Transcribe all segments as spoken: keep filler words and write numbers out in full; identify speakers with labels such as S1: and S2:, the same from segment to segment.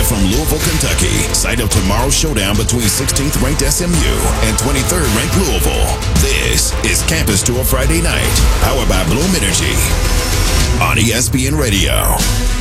S1: Live from Louisville, Kentucky, site of tomorrow's showdown between sixteenth ranked S M U and twenty-third ranked Louisville. This is Campus Tour Friday night, powered by Bloom Energy on E S P N Radio.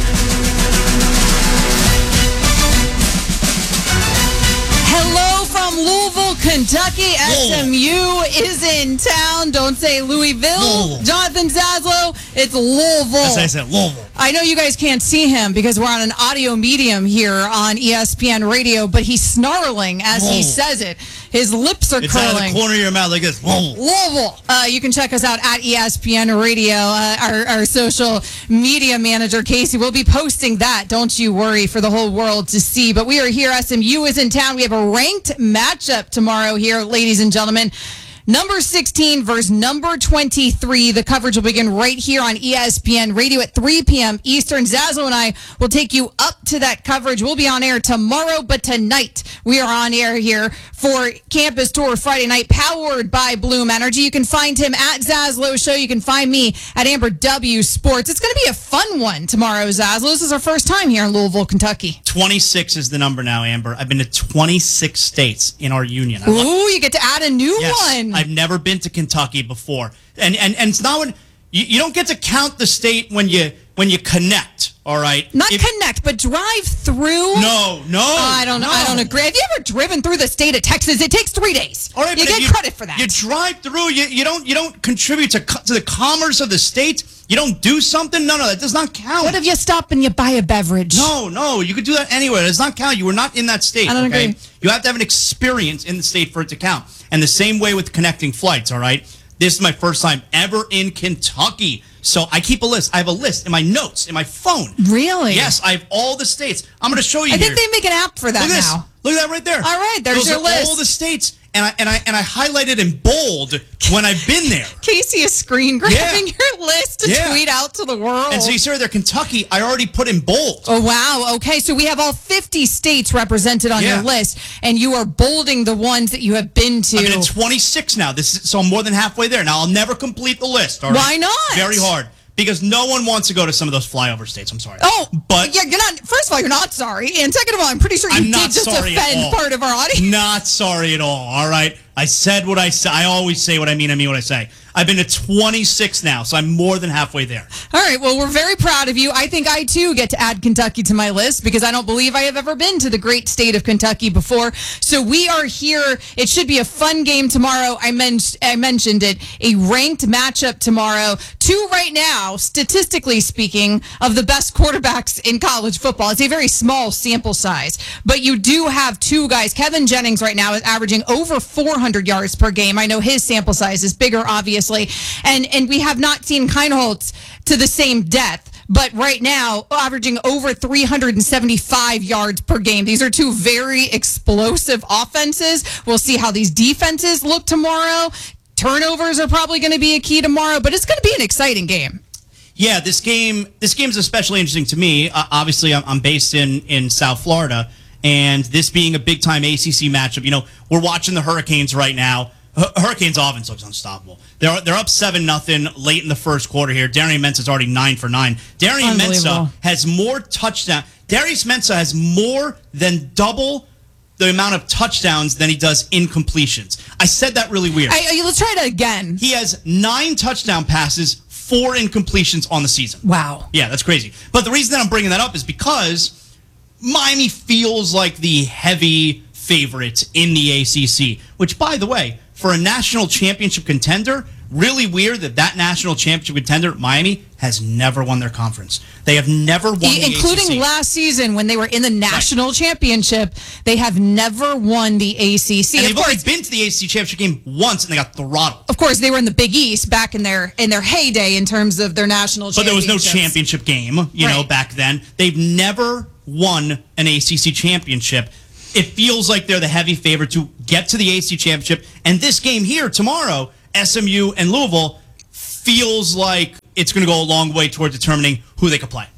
S2: Hello from Louisville, Kentucky. S M U is in town. Don't say Louisville.
S3: Louisville.
S2: Jonathan Zaslow, it's Louisville.
S3: That's what I said, Louisville.
S2: I know you guys can't see him because we're on an audio medium here on E S P N Radio, but he's snarling as he
S3: Louisville.
S2: says it. His lips are
S3: It's
S2: curling.
S3: out of the corner of your mouth like this. Louisville.
S2: Louisville. Uh, you can check us out at E S P N Radio. Uh, our, our social media manager, Casey, will be posting that. Don't you worry, for the whole world to see. But we are here. S M U is in town. We have a ranked matchup tomorrow here, ladies and gentlemen. Number sixteen versus number twenty-three. The coverage will begin right here on E S P N Radio at three p.m. Eastern. Zaslow and I will take you up to that coverage. We'll be on air tomorrow, but tonight we are on air here for Campus Tour Friday night, powered by Bloom Energy. You can find him at Zaslow Show. You can find me at Amber W Sports. It's going to be a fun one tomorrow, Zaslow. This is our first time here in Louisville, Kentucky.
S3: twenty-six is the number now, Amber. I've been to twenty-six states in our union. I love-
S2: Ooh, you get to add a new
S3: yes,
S2: one.
S3: I've never been to Kentucky before. And and, and it's not when you, you don't get to count the state when you when you connect, all right?
S2: Not
S3: If-
S2: connect, but drive through.
S3: No, no.
S2: I don't know.
S3: no.
S2: I don't agree. Have you ever driven through the state of Texas? It takes three days.
S3: All right,
S2: you
S3: but
S2: get
S3: if
S2: credit for that.
S3: You drive through. You, you don't you don't contribute to co- to the commerce of the state. You don't do something. No, no, that does not count.
S2: What if you stop and you buy a beverage?
S3: No, no, you could do that anywhere. It does not count. You were not in that state.
S2: I don't
S3: okay?
S2: agree.
S3: You have to have an experience in the state for it to count. And the same way with connecting flights, all right? This is my first time ever in Kentucky. So I keep a list. I have a list in my notes, in my phone.
S2: Really?
S3: Yes, I have all the states. I'm going to show you
S2: I
S3: here.
S2: think they make an app for that
S3: Look at this.
S2: now.
S3: Look at that right there.
S2: All right, there's
S3: Those
S2: your
S3: are
S2: list.
S3: all the states. And I and I and I highlighted in bold when I've been there.
S2: Casey is screen grabbing
S3: Yeah.
S2: your list to
S3: Yeah.
S2: tweet out to the world.
S3: And so you see right there, Kentucky, I already put in bold.
S2: Oh, wow. Okay, so we have all fifty states represented on
S3: Yeah.
S2: your list, and you are bolding the ones that you have been to.
S3: I'm at twenty-six now. This is, so I'm more than halfway there. Now, I'll never complete the list. All right?
S2: Why not?
S3: Very hard. Because no one wants to go to some of those flyover states. I'm sorry.
S2: Oh,
S3: but
S2: yeah, you're not. First of all, you're not sorry, and second of all, I'm pretty sure you
S3: I'm
S2: did
S3: not
S2: just
S3: sorry at
S2: offend
S3: all.
S2: part of our audience.
S3: Not sorry at all. All right. I said what I said. I always say what I mean. I mean what I say. I've been to twenty-six now, so I'm more than halfway there.
S2: All right, well, we're very proud of you. I think I, too, get to add Kentucky to my list because I don't believe I have ever been to the great state of Kentucky before. So we are here. It should be a fun game tomorrow. I, men- I mentioned it, a ranked matchup tomorrow. Two right now, statistically speaking, of the best quarterbacks in college football. It's a very small sample size, but you do have two guys. Kevin Jennings right now is averaging over four hundred yards per game. I know his sample size is bigger, obviously, and and we have not seen Kienholz to the same depth. But right now, averaging over three hundred seventy-five yards per game. These are two very explosive offenses. We'll see how these defenses look tomorrow. Turnovers are probably going to be a key tomorrow, but it's going to be an exciting game.
S3: Yeah, this game this game is especially interesting to me. Uh, obviously, I'm, I'm based in, in South Florida, and this being a big-time A C C matchup, you know, we're watching the Hurricanes right now. H- Hurricanes offense looks unstoppable. They're they're up seven nothing late in the first quarter here. Darian Mensah's already nine for nine. Darian Mensah has more touchdown. Darius Mensah has more than double the amount of touchdowns than he does incompletions. I said that really weird.
S2: I, I, let's try that again.
S3: He has nine touchdown passes, four incompletions on the season.
S2: Wow.
S3: Yeah, that's crazy. But the reason that I'm bringing that up is because Miami feels like the heavy favorite in the A C C, which, by the way, for a national championship contender, really weird that that national championship contender, Miami, has never won their conference. They have never won the
S2: Including
S3: A C C.
S2: last season when they were in the national
S3: Right.
S2: championship, they have never won the A C C.
S3: And
S2: Of
S3: they've only
S2: course,
S3: been to the A C C championship game once, and they got throttled.
S2: of course, they were in the Big East back in their in their heyday in terms of their national
S3: But there was no
S2: championships.
S3: championship game, you know,
S2: Right.
S3: back then. They've never won an A C C championship. It feels like they're the heavy favorite to get to the A C C championship. And this game here tomorrow, S M U and Louisville, feels like it's going to go a long way toward determining who they could play.
S2: Yeah,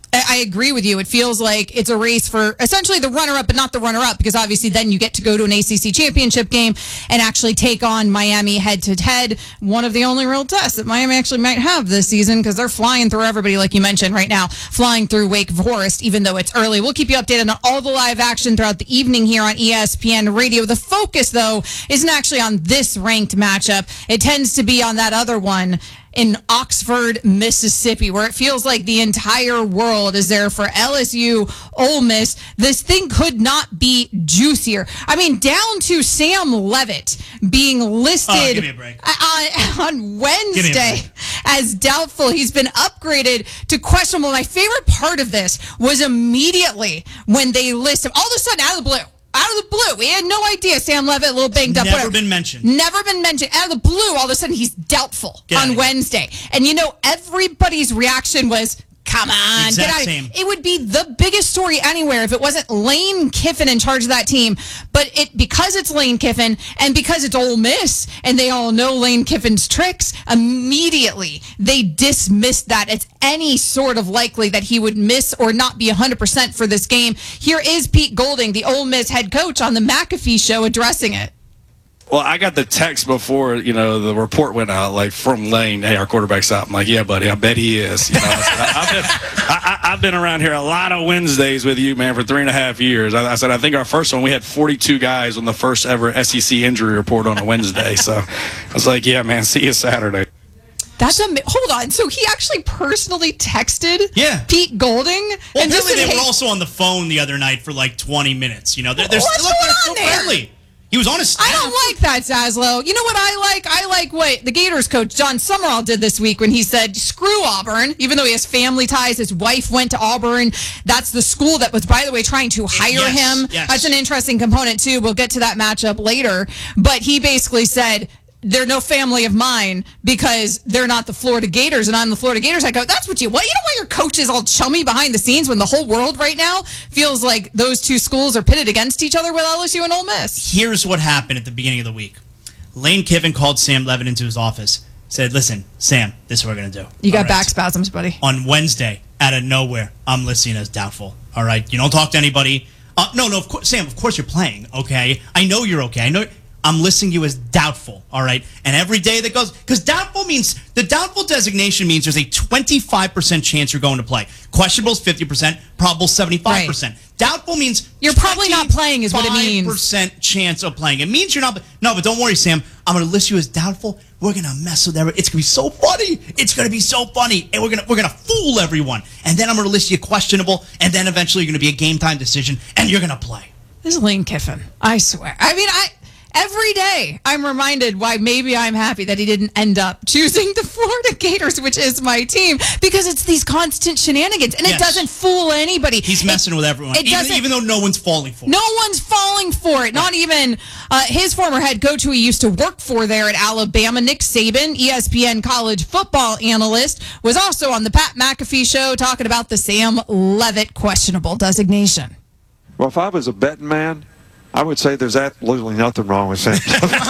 S2: I agree with you. It feels like it's a race for essentially the runner-up, but not the runner-up, because obviously then you get to go to an A C C championship game and actually take on Miami head-to-head. One of the only real tests that Miami actually might have this season, because they're flying through everybody, like you mentioned right now, flying through Wake Forest, even though it's early. We'll keep you updated on all the live action throughout the evening here on E S P N Radio. The focus, though, isn't actually on this ranked matchup. It tends to be on that other one in Oxford, Mississippi, where it feels like the entire world is there for L S U, Ole Miss. This thing could not be juicier. I mean, down to Sam Levitt being listed
S3: oh, give me a break.
S2: on, on Wednesday as doubtful. He's been upgraded to questionable. My favorite part of this was immediately when they list him, all of a sudden, out of the blue. Out of the blue. We had no idea. Sam Levitt, a little banged up.
S3: Never
S2: whatever.
S3: been mentioned.
S2: Never been mentioned. Out of the blue, all of a sudden, he's doubtful
S3: Get
S2: on Wednesday. And you know, everybody's reaction was, come on,
S3: exact
S2: get out of
S3: same.
S2: here. It would be the biggest story anywhere if it wasn't Lane Kiffin in charge of that team. But it because it's Lane Kiffin and because it's Ole Miss and they all know Lane Kiffin's tricks, immediately they dismissed that it's any sort of likely that he would miss or not be one hundred percent for this game. Here is Pete Golding, the Ole Miss head coach, on the McAfee show addressing it.
S4: Well, I got the text before, you know, the report went out, like, from Lane, hey, our quarterback's out. I'm like, yeah, buddy, I bet he is. You know, I, I've, been, I, I've been around here a lot of Wednesdays with you, man, for three and a half years. I, I said, I think our first one, we had forty-two guys on the first ever S E C injury report on a Wednesday. So I was like, yeah, man, see you Saturday.
S2: That's a hold on. So he actually personally texted
S3: yeah.
S2: Pete Golding.
S3: Well,
S2: and
S3: really,
S2: said,
S3: they
S2: hey,
S3: were also on the phone the other night for like twenty minutes. You know, they're, they're
S2: What's
S3: still,
S2: going
S3: they're
S2: on
S3: still
S2: there?
S3: friendly. He was on his staff.
S2: I don't like that, Zaslow. You know what I like? I like what the Gators coach, John Summerall, did this week when he said, screw Auburn, even though he has family ties. His wife went to Auburn. That's the school that was, by the way, trying to hire
S3: yes,
S2: him.
S3: yes.
S2: That's an interesting component, too. We'll get to that matchup later. But he basically said, they're no family of mine because they're not the Florida Gators and I'm the Florida Gators. I go, that's what you want. You know why your coach is all chummy behind the scenes when the whole world right now feels like those two schools are pitted against each other with L S U and Ole Miss?
S3: Here's what happened at the beginning of the week. Lane Kiffin called Sam Levitt into his office, said, listen, Sam, this is what we're going to do.
S2: You got
S3: All
S2: back
S3: right.
S2: spasms, buddy.
S3: On Wednesday, out of nowhere, I'm listing as doubtful. All right? You don't talk to anybody. Uh, no, no, of course, Sam, of course you're playing, okay? I know you're okay. I know I'm listing you as doubtful, all right? And every day that goes, because doubtful means, the doubtful designation means there's a twenty-five percent chance you're going to play. Questionable is fifty percent, probable seventy-five percent. Right. Doubtful means
S2: you're probably not playing is what it means.
S3: twenty-five percent chance of playing. It means you're not, no, but don't worry, Sam. I'm going to list you as doubtful. We're going to mess with everyone. It's going to be so funny. It's going to be so funny. And we're going to, we're going to fool everyone. And then I'm going to list you questionable. And then eventually you're going to be a game time decision and you're going to play.
S2: This is Lane Kiffin. I swear. I mean, I... Every day, I'm reminded why maybe I'm happy that he didn't end up choosing the Florida Gators, which is my team, because it's these constant shenanigans, and
S3: yes.
S2: it doesn't fool anybody.
S3: He's messing
S2: it,
S3: with everyone,
S2: it
S3: even, even though no one's falling for it.
S2: No one's falling for it, not even uh, his former head coach, who he used to work for there at Alabama, Nick Saban, E S P N college football analyst, was also on the Pat McAfee show talking about the Sam Levitt questionable designation.
S5: Well, if I was a betting man, I would say there's absolutely nothing wrong with Sam.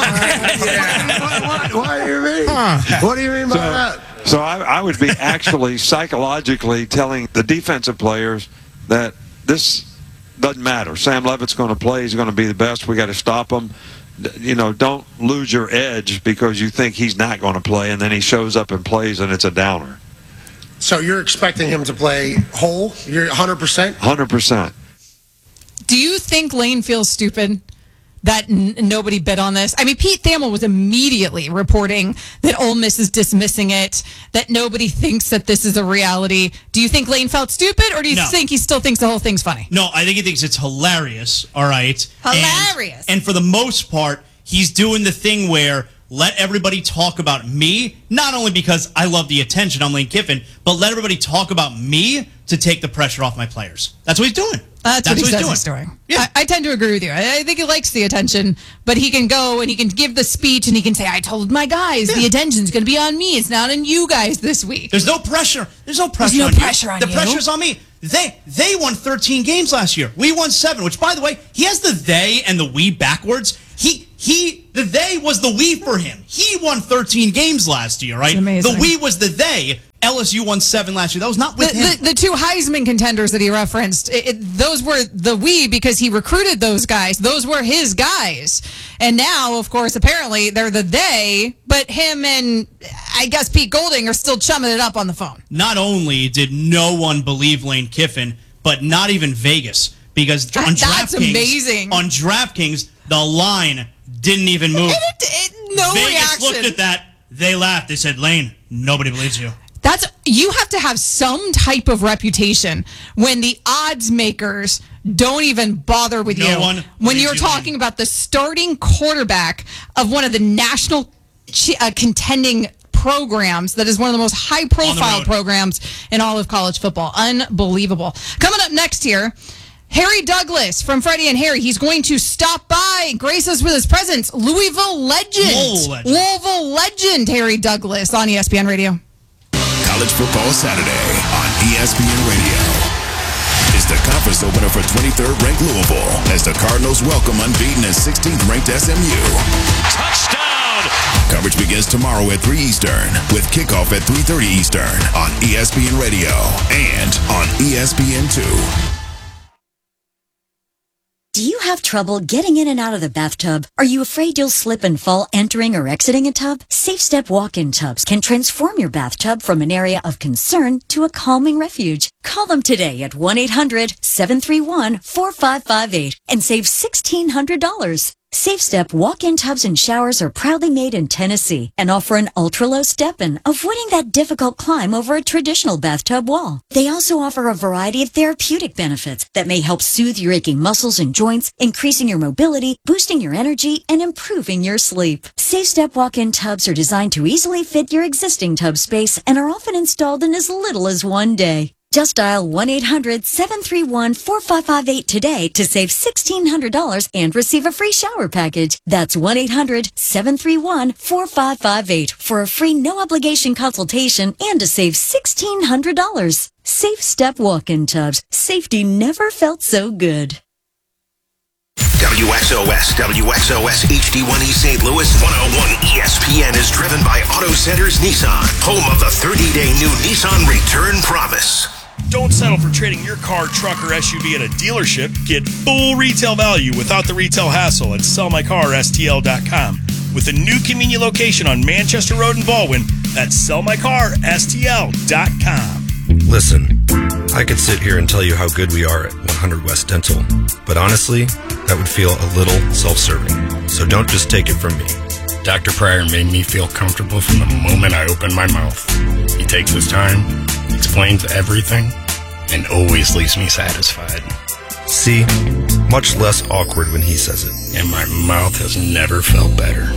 S6: yeah. what, what, what do you mean? Huh. What do you mean by
S5: so,
S6: that?
S5: So I, I would be actually psychologically telling the defensive players that this doesn't matter. Sam Levitt's going to play. He's going to be the best. We got to stop him. You know, don't lose your edge because you think he's not going to play, and then he shows up and plays, and it's a downer.
S6: So you're expecting him to play whole? You're one hundred percent?
S5: one hundred percent.
S2: Do you think Lane feels stupid that n- nobody bid on this? I mean, Pete Thamel was immediately reporting that Ole Miss is dismissing it, that nobody thinks that this is a reality. Do you think Lane felt stupid, or do you
S3: no.
S2: think he still thinks the whole thing's funny?
S3: No, I think he thinks it's hilarious, all right?
S2: Hilarious.
S3: And, and for the most part, he's doing the thing where let everybody talk about me, not only because I love the attention, I'm Lane Kiffin, but let everybody talk about me to take the pressure off my players. That's what he's doing.
S2: That's,
S3: That's
S2: what he
S3: what
S2: says
S3: he's
S2: he's doing.
S3: Yeah.
S2: I, I tend to agree with you. I, I think he likes the attention, but he can go and he can give the speech and he can say, I told my guys
S3: Yeah.
S2: the attention's going to be on me. It's not on you guys this week.
S3: There's no pressure. There's no pressure
S2: There's no
S3: on
S2: pressure
S3: you.
S2: on
S3: the
S2: you.
S3: pressure's on me. They they won thirteen games last year. We won seven, which, by the way, he has the they and the we backwards. He he The they was the we for him. He won thirteen games last year, right?
S2: It's amazing.
S3: The we was the they. L S U won seven last year. That was not with
S2: the,
S3: him.
S2: The, the two Heisman contenders that he referenced, it, it, those were the we because he recruited those guys. Those were his guys. And now, of course, apparently they're the they, but him and I guess Pete Golding are still chumming it up on the phone.
S3: Not only did no one believe Lane Kiffin, but not even Vegas. Because on
S2: That's
S3: DraftKings,
S2: amazing.
S3: on DraftKings, the line didn't even move.
S2: It, it, no
S3: Vegas
S2: reaction.
S3: looked at that. They laughed. They said, Lane, nobody believes you.
S2: That's you have to have some type of reputation when the odds makers don't even bother with
S3: No
S2: you.
S3: one
S2: When
S3: believes
S2: you're
S3: you,
S2: talking
S3: Lane.
S2: about the starting quarterback of one of the national ch- uh, contending programs that is one of the most high-profile
S3: road.
S2: programs in all of college football. Unbelievable. Coming up next here, Harry Douglas from Freddie and Harry. He's going to stop by, grace us with his presence. Louisville legend,
S3: Louisville legend.
S2: Louisville legend Harry Douglas on E S P N Radio.
S1: College Football Saturday on E S P N Radio. It's the conference opener for twenty-third ranked Louisville as the Cardinals welcome unbeaten and sixteenth ranked S M U.
S7: Touchdown!
S1: Coverage begins tomorrow at three Eastern with kickoff at three thirty Eastern on E S P N Radio and on E S P N two.
S8: Do you have trouble getting in and out of the bathtub? Are you afraid you'll slip and fall entering or exiting a tub? Safe Step walk-in tubs can transform your bathtub from an area of concern to a calming refuge. Call them today at one eight hundred seven three one four five five eight and save sixteen hundred dollars. Safe Step walk-in tubs and showers are proudly made in Tennessee and offer an ultra-low step-in, avoiding that difficult climb over a traditional bathtub wall. They also offer a variety of therapeutic benefits that may help soothe your aching muscles and joints, increasing your mobility, boosting your energy, and improving your sleep. Safe Step walk-in tubs are designed to easily fit your existing tub space and are often installed in as little as one day. Just dial one eight hundred seven three one four five five eight today to save sixteen hundred dollars and receive a free shower package. That's one eight hundred seven three one four five five eight for a free no-obligation consultation and to save sixteen hundred dollars. Safe Step walk-in tubs. Safety never felt so good.
S9: W X O S, W X O S H D one E Saint Louis, one oh one E S P N is driven by Auto Centers Nissan, home of the thirty-day new Nissan Return Promise.
S7: Don't settle for trading your car, truck, or S U V at a dealership. Get full retail value without the retail hassle at sell my car S T L dot com. With a new convenient location on Manchester Road in Baldwin, that's sell my car S T L dot com.
S10: Listen, I could sit here and tell you how good we are at one hundred West Dental, but honestly, that would feel a little self-serving. So don't just take it from me.
S11: Doctor Pryor made me feel comfortable from the moment I opened my mouth. He takes his time, explains everything, and always leaves me satisfied.
S10: See? Much less awkward when he says it.
S11: And my mouth has never felt better.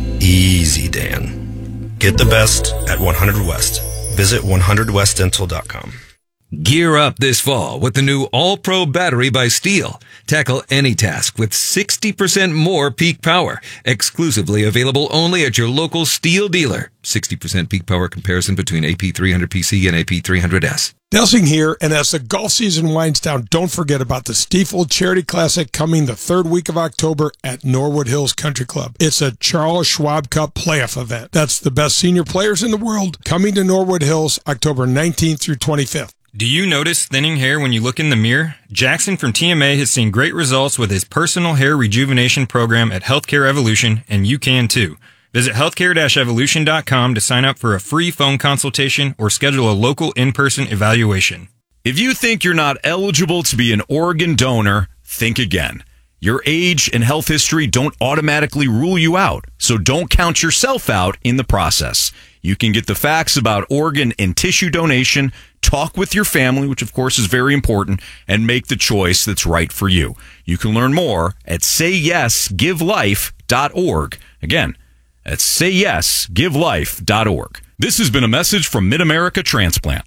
S10: Easy, Dan. Get the best at one hundred West. Visit one hundred west dental dot com.
S12: Gear up this fall with the new All-Pro battery by Steel. Tackle any task with sixty percent more peak power. Exclusively available only at your local Steel dealer. sixty percent peak power comparison between A P three hundred P C and A P three hundred S.
S6: Delsing here, and as the golf season winds down, don't forget about the Stiefel Charity Classic coming the third week of October at Norwood Hills Country Club. It's a Charles Schwab Cup playoff event. That's the best senior players in the world coming to Norwood Hills October nineteenth through twenty-fifth.
S13: Do you notice thinning hair when you look in the mirror? Jackson from T M A has seen great results with his personal hair rejuvenation program at Healthcare Evolution, and you can too. Visit healthcare dash evolution dot com to sign up for a free phone consultation or schedule a local in-person evaluation.
S14: If you think you're not eligible to be an organ donor, think again. Your age and health history don't automatically rule you out, so don't count yourself out in the process. You can get the facts about organ and tissue donation, talk with your family, which of course is very important, and make the choice that's right for you. You can learn more at say yes give life dot org. Again, that's say yes give life dot org. This has been a message from Mid-America Transplant.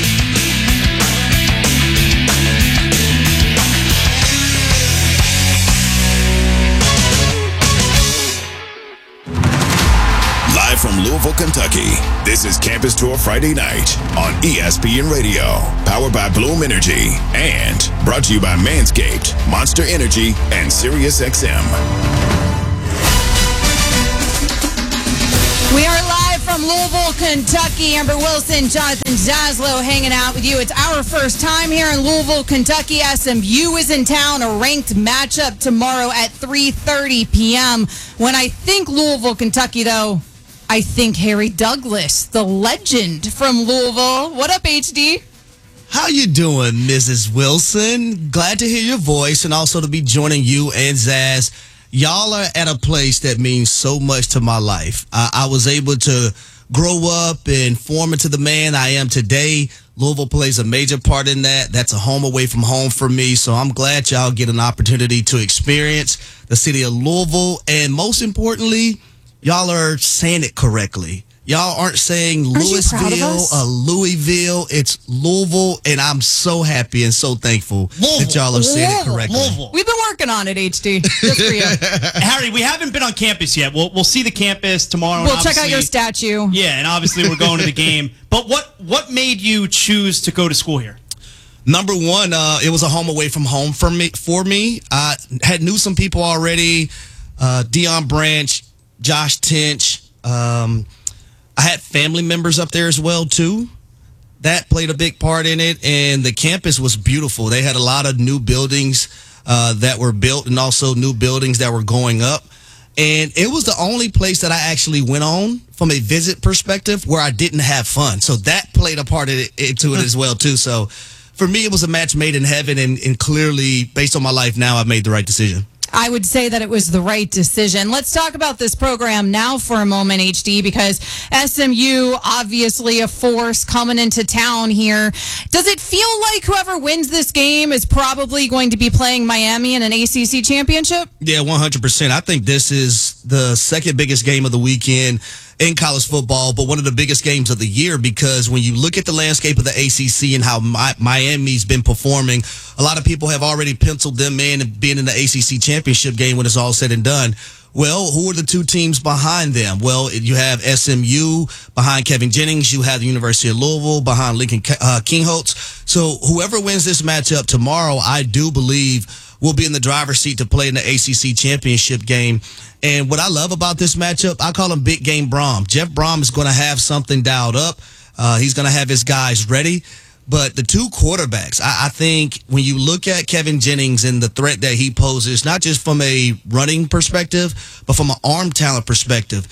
S1: Live from Louisville, Kentucky, this is Campus Tour Friday night on E S P N Radio, powered by Bloom Energy, and brought to you by Manscaped, Monster Energy, and SiriusXM.
S2: We are live from Louisville, Kentucky. Amber Wilson, Jonathan Zaslow hanging out with you. It's our first time here in Louisville, Kentucky. S M U is in town. A ranked matchup tomorrow at three thirty p.m. When I think Louisville, Kentucky, though, I think Harry Douglas, the legend from Louisville. What up, H D?
S15: How you doing, Missus Wilson? Glad to hear your voice and also to be joining you and Zaz. Y'all are at a place that means so much to my life. I, I was able to grow up and form into the man I am today. Louisville plays a major part in that. That's a home away from home for me. So I'm glad y'all get an opportunity to experience the city of Louisville. And most importantly, y'all are saying it correctly. Y'all aren't saying Louisville or Louisville. It's Louisville, and I'm so happy and so thankful Louisville. that y'all are saying Louisville. it correctly.
S2: Louisville. We've been working on it, H D. Just for you.
S3: Harry, we haven't been on campus yet. We'll we'll see the campus tomorrow.
S2: We'll check out your statue.
S3: Yeah, and obviously we're going to the game. But what what made you choose to go to school here?
S15: Number one, uh, it was a home away from home for me. For me, I had knew some people already. Uh, Dion Branch, Josh Tinch. Um, I had family members up there as well, too. That played a big part in it, and the campus was beautiful. They had a lot of new buildings uh, that were built and also new buildings that were going up. And it was the only place that I actually went on from a visit perspective where I didn't have fun. So that played a part of it, into it as well, too. So for me, it was a match made in heaven, and, and clearly, based on my life now, I've made the right decision.
S2: I would say that it was the right decision. Let's talk about this program now for a moment, H D, because S M U, obviously a force coming into town here. Does it feel like whoever wins this game is probably going to be playing Miami in an A C C championship?
S15: Yeah, one hundred percent. I think this is the second biggest game of the weekend in college football, but one of the biggest games of the year, because when you look at the landscape of the A C C and how Mi- Miami's been performing, a lot of people have already penciled them in and being in the A C C championship game when it's all said and done. Well, who are the two teams behind them? Well, you have S M U behind Kevin Jennings. You have the University of Louisville behind Lincoln uh, Kingholtz. So whoever wins this matchup tomorrow, I do believe will be in the driver's seat to play in the A C C championship game. And what I love about this matchup, I call him Big Game Brom. Jeff Brom is going to have something dialed up. Uh, he's going to have his guys ready. But the two quarterbacks, I, I think when you look at Kevin Jennings and the threat that he poses, not just from a running perspective, but from an arm talent perspective,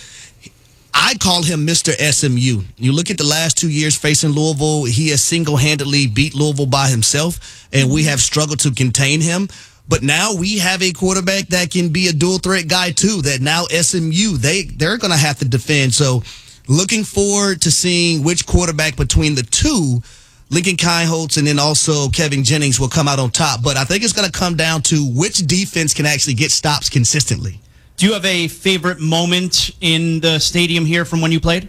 S15: I call him Mister S M U. You look at the last two years facing Louisville, he has single-handedly beat Louisville by himself, and we have struggled to contain him. But now we have a quarterback that can be a dual threat guy too, that now S M U, they, they're going to have to defend. So looking forward to seeing which quarterback between the two, Lincoln Kingholtz and then also Kevin Jennings, will come out on top. But I think it's going to come down to which defense can actually get stops consistently.
S3: Do you have a favorite moment in the stadium here from when you played?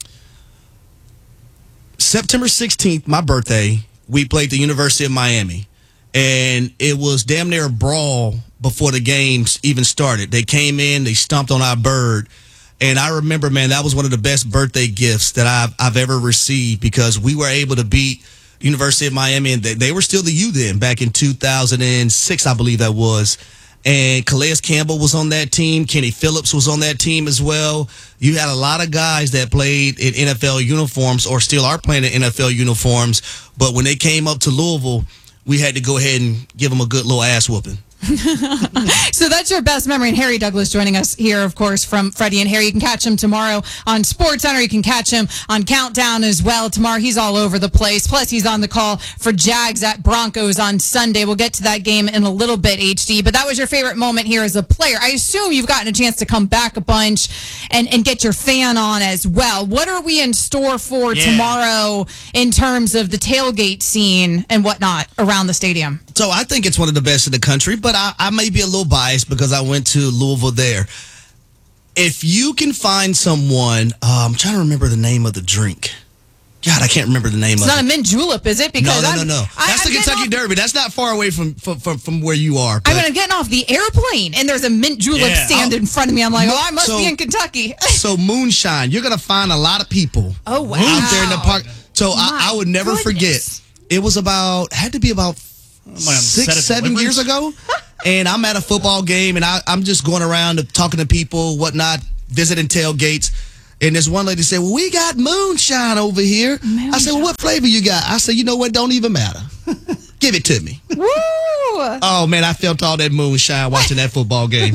S15: September sixteenth, my birthday, we played the University of Miami. And it was damn near a brawl before the games even started. They came in, they stomped on our bird. And I remember, man, that was one of the best birthday gifts that I've, I've ever received, because we were able to beat University of Miami. And they, they were still the U then, back in two thousand six, I believe that was. And Calais Campbell was on that team. Kenny Phillips was on that team as well. You had a lot of guys that played in N F L uniforms or still are playing in N F L uniforms. But when they came up to Louisville, we had to go ahead and give them a good little ass whooping.
S2: So that's your best memory. And Harry Douglas joining us here, of course, from Freddie and Harry. You can catch him tomorrow on SportsCenter. You can catch him on Countdown as well. Tomorrow he's all over the place. Plus he's on the call for Jags at Broncos on Sunday. We'll get to that game in a little bit, H D. But that was your favorite moment here as a player. I assume you've gotten a chance to come back a bunch and, and get your fan on as well. What are we in store for yeah. tomorrow in terms of the tailgate scene and whatnot around the stadium?
S15: So I think it's one of the best in the country, but I, I may be a little biased because I went to Louisville there. If you can find someone, uh, I'm trying to remember the name of the drink. God, I can't remember the name
S2: it's
S15: of it.
S2: It's not a mint julep, is it? Because
S15: no, no, no,
S2: I'm,
S15: no. That's I, the I'm Kentucky Derby. That's not far away from from, from, from where you are.
S2: I mean, I'm getting off the airplane, and there's a mint julep yeah. stand oh, in front of me. I'm like, oh, I must so, be in Kentucky.
S15: So moonshine, you're going to find a lot of people
S2: oh, wow.
S15: out there in the park. So I, I would never
S2: goodness.
S15: forget. It was about, had to be about six, seven years ago. And I'm at a football game, and I, I'm just going around talking to people, whatnot, visiting tailgates. And this one lady said, well, we got moonshine over here. Moonshine. I said, well, what flavor you got? I said, you know what? Don't even matter. Give it to me.
S2: Woo!
S15: Oh, man, I felt all that moonshine watching that football game.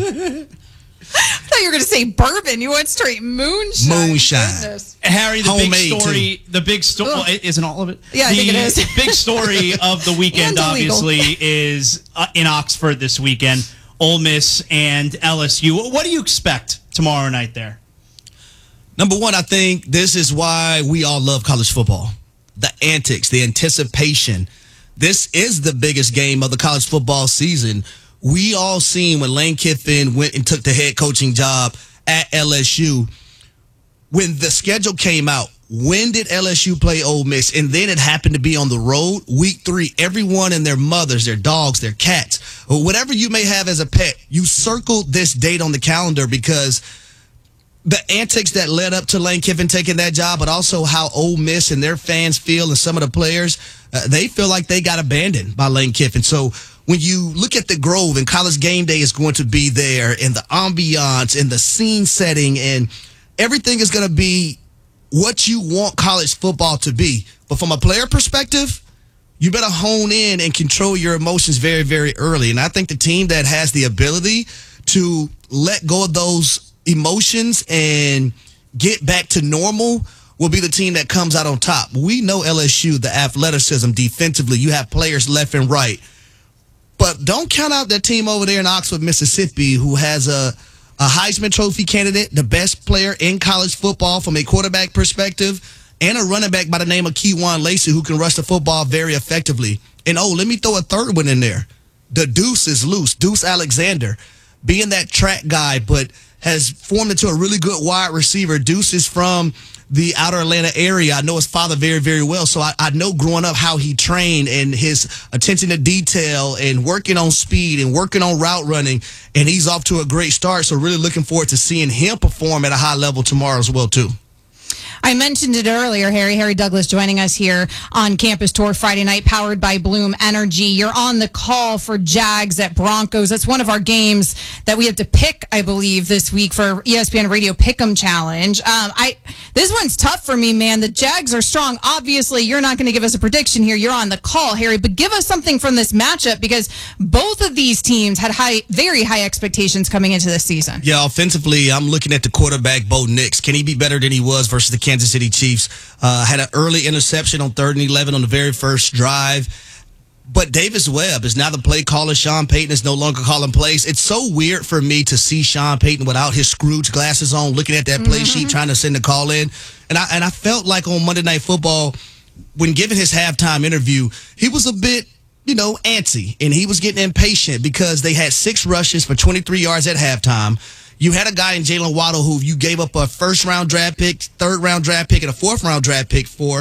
S2: I thought you were going to say bourbon. You went straight moonshine.
S15: Moonshine.
S2: Goodness.
S3: Harry, the
S15: Homemade,
S3: big story,
S15: too.
S3: the big story, well, isn't all of it?
S2: Yeah, I
S3: the
S2: think it is.
S3: big story of the weekend,
S2: And illegal.
S3: obviously, is uh, in Oxford this weekend. Ole Miss and L S U. What do you expect tomorrow night there?
S15: Number one, I think this is why we all love college football. The antics, the anticipation. This is the biggest game of the college football season. We all seen when Lane Kiffin went and took the head coaching job at L S U. When the schedule came out, when did L S U play Ole Miss? And then it happened to be on the road, week three. Everyone and their mothers, their dogs, their cats, or whatever you may have as a pet, you circled this date on the calendar because the antics that led up to Lane Kiffin taking that job, but also how Ole Miss and their fans feel and some of the players, uh, they feel like they got abandoned by Lane Kiffin. So when you look at the Grove and College Game Day is going to be there and the ambiance and the scene setting and everything is going to be what you want college football to be. But from a player perspective, you better hone in and control your emotions very, very early. And I think the team that has the ability to let go of those emotions and get back to normal will be the team that comes out on top. We know L S U, the athleticism defensively. You have players left and right. But don't count out that team over there in Oxford, Mississippi, who has a, a Heisman Trophy candidate, the best player in college football from a quarterback perspective, and a running back by the name of Keywan Lacey who can rush the football very effectively. And, oh, let me throw a third one in there. The Deuce is loose. Deuce Alexander, being that track guy, but has formed into a really good wide receiver. Deuce is from the outer Atlanta area. I know his father very, very well. So I, I know growing up how he trained and his attention to detail and working on speed and working on route running. And he's off to a great start. So really looking forward to seeing him perform at a high level tomorrow as well, too.
S2: I mentioned it earlier, Harry. Harry Douglas joining us here on Campus Tour Friday night, powered by Bloom Energy. You're on the call for Jags at Broncos. That's one of our games that we have to pick, I believe, this week for E S P N Radio Pick'em Challenge. Um, I This one's tough for me, man. The Jags are strong. Obviously, you're not going to give us a prediction here. You're on the call, Harry, but give us something from this matchup because both of these teams had high, very high expectations coming into this season.
S15: Yeah, offensively, I'm looking at the quarterback, Bo Nix. Can he be better than he was versus the Kansas City Chiefs? Uh, had an early interception on third and eleven on the very first drive. But Davis Webb is now the play caller. Sean Payton is no longer calling plays. It's so weird for me to see Sean Payton without his Scrooge glasses on, looking at that play mm-hmm. sheet, trying to send the call in. And I and I felt like on Monday Night Football, when giving his halftime interview, he was a bit, you know, antsy. And he was getting impatient because they had six rushes for twenty-three yards at halftime. You had a guy in Jalen Waddle who you gave up a first-round draft pick, third-round draft pick, and a fourth-round draft pick for,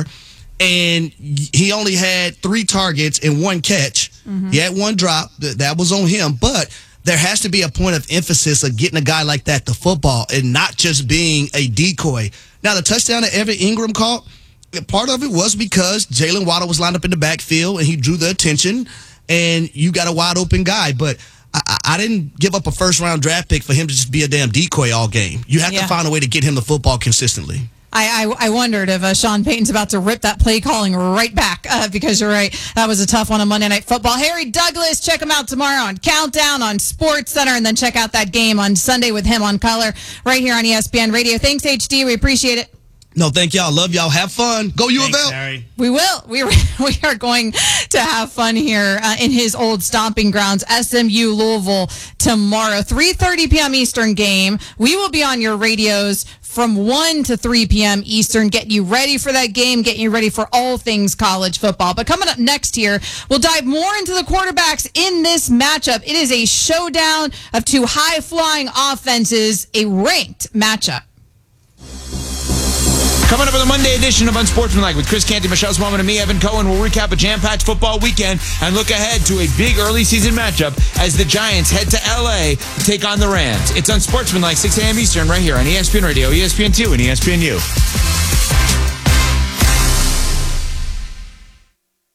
S15: and he only had three targets and one catch. Mm-hmm. He had one drop. That was on him. But there has to be a point of emphasis of getting a guy like that to football and not just being a decoy. Now, the touchdown that Evan Ingram caught, part of it was because Jalen Waddle was lined up in the backfield, and he drew the attention, and you got a wide-open guy. But I, I didn't give up a first-round draft pick for him to just be a damn decoy all game. You have yeah. to find a way to get him the football consistently.
S2: I, I, I wondered if uh, Sean Payton's about to rip that play calling right back uh, because you're right. That was a tough one on Monday Night Football. Harry Douglas, check him out tomorrow on Countdown on Sports Center, and then check out that game on Sunday with him on Color right here on E S P N Radio. Thanks, H D. We appreciate it.
S15: No, thank y'all. Love y'all. Have fun. Go U of L.
S3: Harry.
S2: We will. We are, we are going to have fun here uh, in his old stomping grounds, S M U Louisville, tomorrow. three thirty p.m. Eastern game. We will be on your radios from one to three p.m. Eastern, getting you ready for that game, getting you ready for all things college football. But coming up next here, we'll dive more into the quarterbacks in this matchup. It is a showdown of two high-flying offenses, a ranked matchup.
S16: Coming up on the Monday edition of Unsportsmanlike with Chris Canty, Michelle Smallman, and me, Evan Cohen, we'll recap a jam-packed football weekend and look ahead to a big early season matchup as the Giants head to L A to take on the Rams. It's Unsportsmanlike, six a.m. Eastern, right here on E S P N Radio, E S P N two, and E S P N U.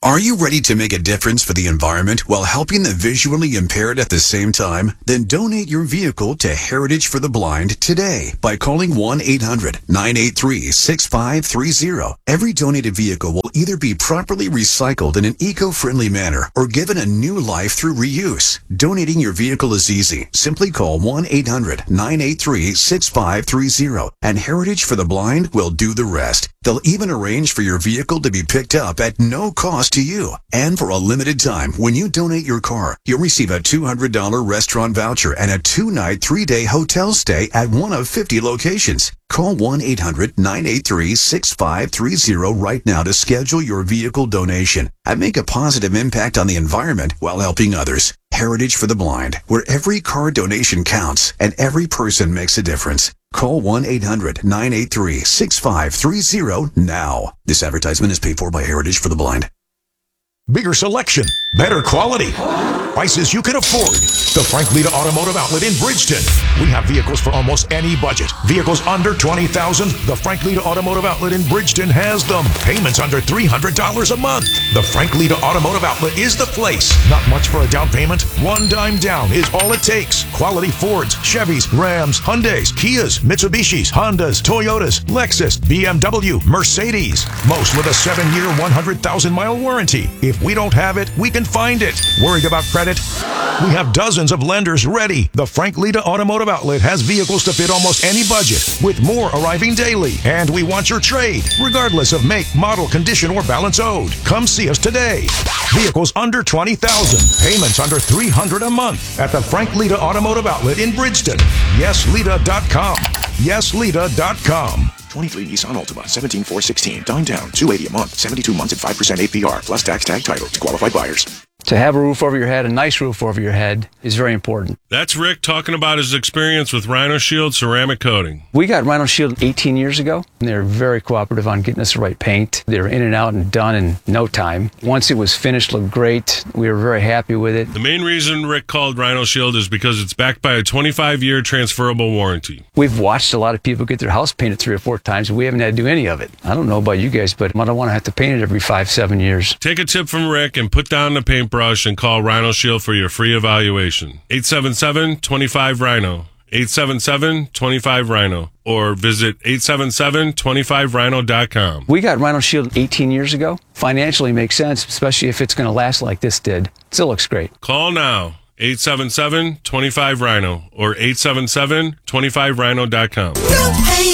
S17: Are you ready to make a difference for the environment while helping the visually impaired at the same time? Then donate your vehicle to Heritage for the Blind today by calling one eight hundred nine eight three six five three zero. Every donated vehicle will either be properly recycled in an eco-friendly manner or given a new life through reuse. Donating your vehicle is easy. Simply call one eight hundred nine eight three six five three zero and Heritage for the Blind will do the rest. They'll even arrange for your vehicle to be picked up at no cost to you. And for a limited time, when you donate your car, you'll receive a two hundred dollars restaurant voucher and a two-night, three-day hotel stay at one of fifty locations. Call one eight hundred nine eight three six five three zero right now to schedule your vehicle donation and make a positive impact on the environment while helping others. Heritage for the Blind, where every car donation counts and every person makes a difference. Call one eight hundred nine eight three six five three zero now. This advertisement is paid for by Heritage for the Blind.
S18: Bigger selection, better quality, prices you can afford. The Frank Lita Automotive Outlet in Bridgeton. We have vehicles for almost any budget. Vehicles under twenty thousand dollars. The Frank Lita Automotive Outlet in Bridgeton has them. Payments under three hundred dollars a month. The Frank Lita Automotive Outlet is the place. Not much for a down payment. One dime down is all it takes. Quality Fords, Chevys, Rams, Hyundais, Kias, Mitsubishis, Hondas, Toyotas, Lexus, B M W, Mercedes. Most with a seven-year, one hundred thousand mile warranty. If we don't have it, we can find it. Worried about credit? We have dozens of lenders ready. The Frank Lita Automotive Outlet has vehicles to fit almost any budget, with more arriving daily. And we want your trade, regardless of make, model, condition, or balance owed. Come see us today. Vehicles under twenty thousand dollars. Payments under three hundred dollars a month at the Frank Lita Automotive Outlet in Bridgeton. yes lita dot com. yes lita dot com.
S19: twenty-three Nissan Altima, seventeen four sixteen. Dime down, two hundred eighty a month, seventy-two months at five percent A P R, plus tax tag title to qualified buyers.
S20: To have a roof over your head, a nice roof over your head, is very important.
S21: That's Rick talking about his experience with Rhino Shield ceramic coating.
S20: We got Rhino Shield eighteen years ago, and they were very cooperative on getting us the right paint. They were in and out and done in no time. Once it was finished, looked great. We were very happy with it.
S21: The main reason Rick called Rhino Shield is because it's backed by a twenty-five year transferable warranty.
S20: We've watched a lot of people get their house painted three or four times, and we haven't had to do any of it. I don't know about you guys, but I don't want to have to paint it every five, seven years.
S21: Take a tip from Rick and put down the paintbrush and call Rhino Shield for your free evaluation. eight seven seven, two five, Rhino. eight seven seven, two five, Rhino. Or visit eight seven seven, two five rhino dot com.
S20: We got Rhino Shield eighteen years ago. Financially makes sense, especially if it's going to last like this did. Still looks great.
S21: Call now. eight seven seven, two five, Rhino. Or eight seven seven, two five rhino dot com.
S22: Don't pay